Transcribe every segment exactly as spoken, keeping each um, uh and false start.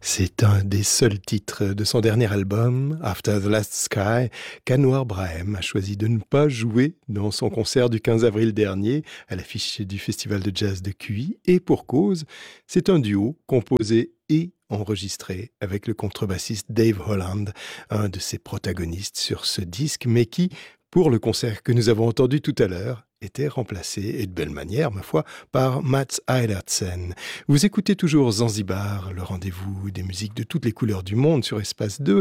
C'est un des seuls titres de son dernier album, After the Last Sky, qu'Anouar Brahim a choisi de ne pas jouer dans son concert du quinze avril dernier à l'affiche du Festival de Jazz de Cuy. Et pour cause, c'est un duo composé et enregistré avec le contrebassiste Dave Holland, un de ses protagonistes sur ce disque, mais qui, pour le concert que nous avons entendu tout à l'heure, était remplacé, et de belle manière, ma foi, par Mats Eilertsen. Vous écoutez toujours Zanzibar, le rendez-vous des musiques de toutes les couleurs du monde sur Espace deux.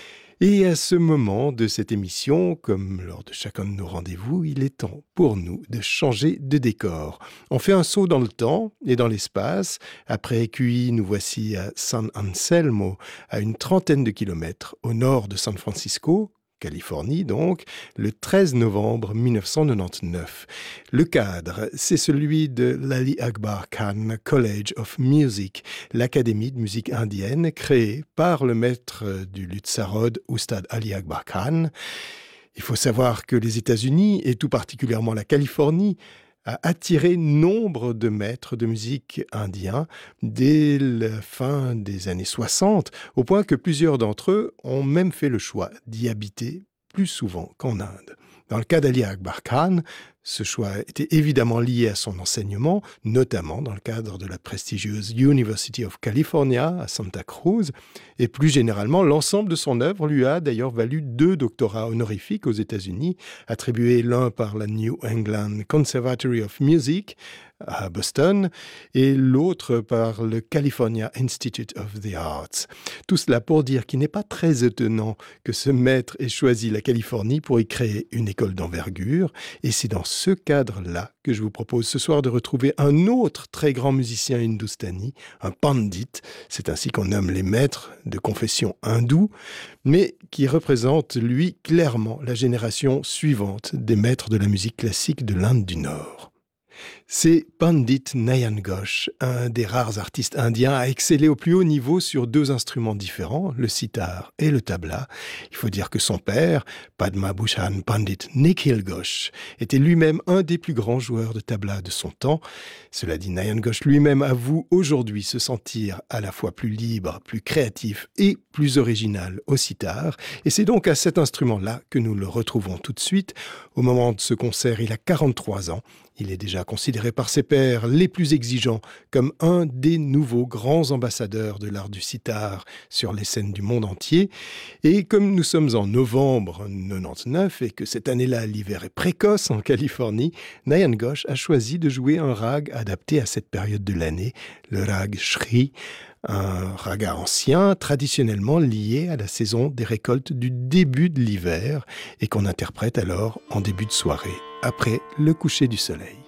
Et à ce moment de cette émission, comme lors de chacun de nos rendez-vous, il est temps pour nous de changer de décor. On fait un saut dans le temps et dans l'espace. Après Q I, nous voici à San Anselmo, à une trentaine de kilomètres au nord de San Francisco, Californie donc, le treize novembre mille neuf cent quatre-vingt-dix-neuf. Le cadre, c'est celui de l'Ali Akbar Khan College of Music, l'académie de musique indienne créée par le maître du Lutsarod, Oustad Ali Akbar Khan. Il faut savoir que les États-Unis, et tout particulièrement la Californie, a attiré nombre de maîtres de musique indiens dès la fin des années soixante, au point que plusieurs d'entre eux ont même fait le choix d'y habiter plus souvent qu'en Inde. Dans le cas d'Ali Akbar Khan, ce choix était évidemment lié à son enseignement, notamment dans le cadre de la prestigieuse University of California à Santa Cruz, et plus généralement, l'ensemble de son œuvre lui a d'ailleurs valu deux doctorats honorifiques aux États-Unis, attribués l'un par la New England Conservatory of Music à Boston et l'autre par le California Institute of the Arts. Tout cela pour dire qu'il n'est pas très étonnant que ce maître ait choisi la Californie pour y créer une école d'envergure, et c'est dans ce cadre-là que je vous propose ce soir de retrouver un autre très grand musicien hindustani, un pandit, c'est ainsi qu'on nomme les maîtres de confession hindoue, mais qui représente, lui, clairement la génération suivante des maîtres de la musique classique de l'Inde du Nord. C'est Pandit Nayan Ghosh, un des rares artistes indiens à exceller au plus haut niveau sur deux instruments différents, le sitar et le tabla. Il faut dire que son père, Padma Bhushan Pandit Nikhil Ghosh, était lui-même un des plus grands joueurs de tabla de son temps. Cela dit, Nayan Ghosh lui-même avoue aujourd'hui se sentir à la fois plus libre, plus créatif et plus original au sitar. Et c'est donc à cet instrument-là que nous le retrouvons tout de suite. Au moment de ce concert, il a quarante-trois ans. Il est déjà considéré par ses pairs les plus exigeants comme un des nouveaux grands ambassadeurs de l'art du sitar sur les scènes du monde entier. Et comme nous sommes en novembre quatre-vingt-dix-neuf et que cette année-là, l'hiver est précoce en Californie, Nayan Ghosh a choisi de jouer un rag adapté à cette période de l'année, le rag Shri, un raga ancien traditionnellement lié à la saison des récoltes du début de l'hiver et qu'on interprète alors en début de soirée, après le coucher du soleil.